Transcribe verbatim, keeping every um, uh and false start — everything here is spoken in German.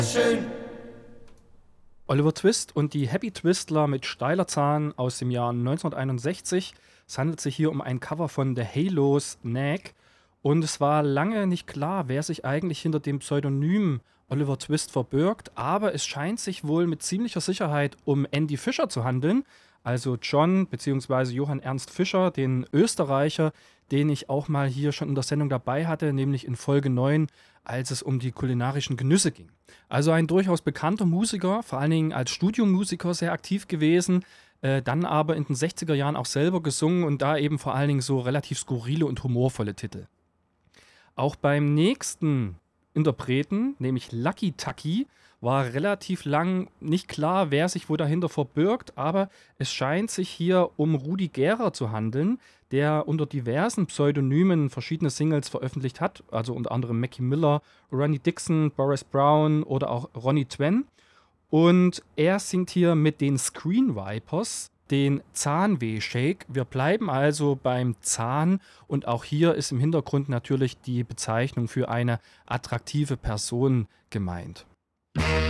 Schön. Oliver Twist und die Happy Twistler mit Steiler Zahn aus dem Jahr neunzehnhunderteinundsechzig. Es handelt sich hier um ein Cover von The Halos Nag. Und es war lange nicht klar, wer sich eigentlich hinter dem Pseudonym Oliver Twist verbirgt. Aber es scheint sich wohl mit ziemlicher Sicherheit um Andy Fischer zu handeln. Also John bzw. Johann Ernst Fischer, den Österreicher, den ich auch mal hier schon in der Sendung dabei hatte, nämlich in Folge neun, als es um die kulinarischen Genüsse ging. Also ein durchaus bekannter Musiker, vor allen Dingen als Studiomusiker sehr aktiv gewesen, äh, dann aber in den sechziger Jahren auch selber gesungen und da eben vor allen Dingen so relativ skurrile und humorvolle Titel. Auch beim nächsten Interpreten, nämlich Lucky Tucky, war relativ lang nicht klar, wer sich wo dahinter verbirgt, aber es scheint sich hier um Rudi Gera zu handeln, der unter diversen Pseudonymen verschiedene Singles veröffentlicht hat, also unter anderem Mackie Miller, Ronnie Dixon, Boris Brown oder auch Ronnie Twen. Und er singt hier mit den Screen Vipers den Zahnweh-Shake. Wir bleiben also beim Zahn und auch hier ist im Hintergrund natürlich die Bezeichnung für eine attraktive Person gemeint.